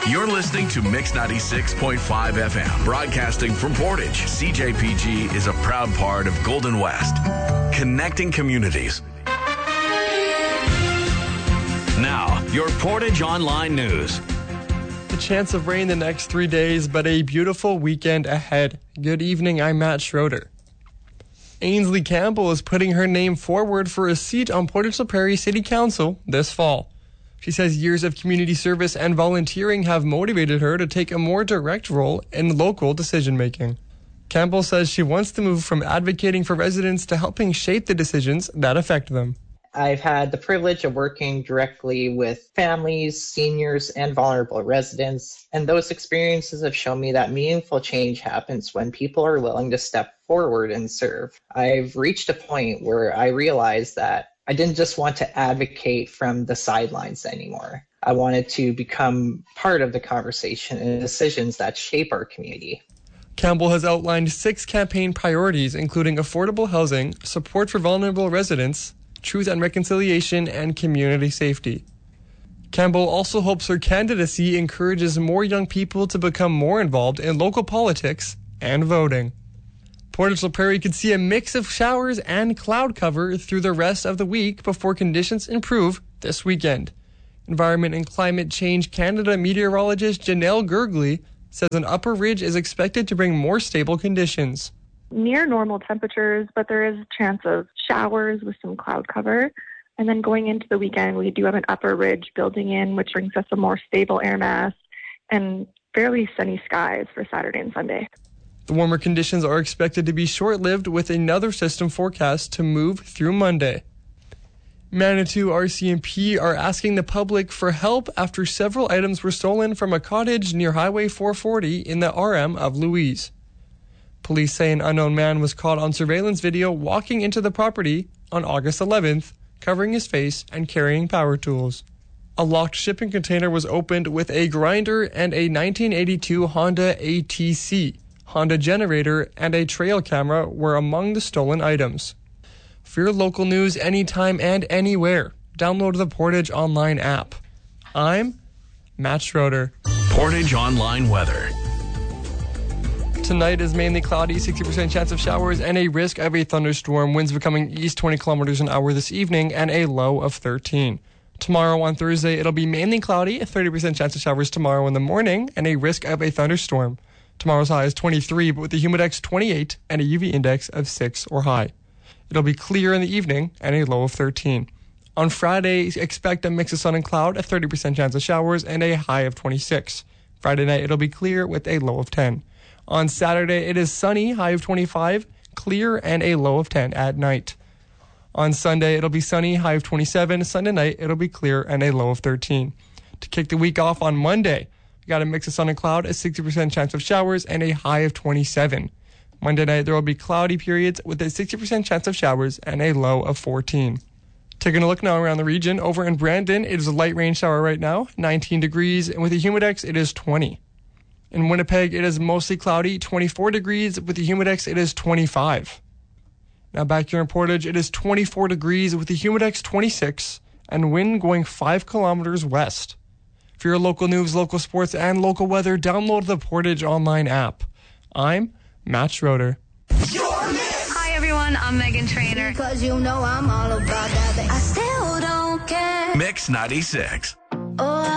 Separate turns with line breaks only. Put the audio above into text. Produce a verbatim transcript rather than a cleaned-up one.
You're listening to Mix ninety-six point five F M, broadcasting from Portage. C J P G is a proud part of Golden West, connecting communities. Now, your Portage Online News.
The chance of rain the next three days, but a beautiful weekend ahead. Good evening, I'm Matt Schroeder. Ainsley Campbell is putting her name forward for a seat on Portage La Prairie City Council this fall. She says years of community service and volunteering have motivated her to take a more direct role in local decision-making. Campbell says she wants to move from advocating for residents to helping shape the decisions that affect them.
I've had the privilege of working directly with families, seniors, and vulnerable residents, and those experiences have shown me that meaningful change happens when people are willing to step forward and serve. I've reached a point where I realized that I didn't just want to advocate from the sidelines anymore. I wanted to become part of the conversation and decisions that shape our community.
Campbell has outlined six campaign priorities, including affordable housing, support for vulnerable residents, truth and reconciliation, and community safety. Campbell also hopes her candidacy encourages more young people to become more involved in local politics and voting. Portage La Prairie could see a mix of showers and cloud cover through the rest of the week before conditions improve this weekend. Environment and Climate Change Canada meteorologist Janelle Gergley says an upper ridge is expected to bring more stable conditions.
Near normal temperatures, but there is a chance of showers with some cloud cover. And then going into the weekend, we do have an upper ridge building in, which brings us a more stable air mass and fairly sunny skies for Saturday and Sunday.
The warmer conditions are expected to be short-lived, with another system forecast to move through Monday. Manitou R C M P are asking the public for help after several items were stolen from a cottage near Highway four forty in the R M of Louise. Police say an unknown man was caught on surveillance video walking into the property on August eleventh, covering his face and carrying power tools. A locked shipping container was opened with a grinder and a nineteen eighty-two Honda A T C. Honda generator and a trail camera were among the stolen items. For your local news anytime and anywhere, download the Portage Online app. I'm Matt Schroeder.
Portage Online weather.
Tonight is mainly cloudy, sixty percent chance of showers, and a risk of a thunderstorm. Winds becoming east twenty kilometers an hour this evening, and a low of thirteen. Tomorrow on Thursday, it'll be mainly cloudy, a thirty percent chance of showers tomorrow in the morning, and a risk of a thunderstorm. Tomorrow's high is twenty-three, but with a humidex twenty-eight and a U V index of six or high. It'll be clear in the evening and a low of thirteen. On Friday, expect a mix of sun and cloud, a thirty percent chance of showers, and a high of twenty-six. Friday night, it'll be clear with a low of ten. On Saturday, it is sunny, high of twenty-five, clear, and a low of ten at night. On Sunday, it'll be sunny, high of twenty-seven. Sunday night, it'll be clear and a low of thirteen. To kick the week off on Monday, we got a mix of sun and cloud, a sixty percent chance of showers, and a high of twenty-seven. Monday night, there will be cloudy periods with a sixty percent chance of showers and a low of fourteen. Taking a look now around the region, over in Brandon, it is a light rain shower right now, nineteen degrees, and with a humidex, it is twenty. In Winnipeg, it is mostly cloudy, twenty-four degrees. With the humidex, it is twenty-five. Now back here in Portage, it is twenty-four degrees with the humidex twenty-six and wind going five kilometers west. For your local news, local sports, and local weather, download the Portage Online app. I'm Matt Schroeder.
Hi everyone, I'm Megan Trainor.
Because you know I'm all about that. I still don't care.
Mix ninety-six.
Oh,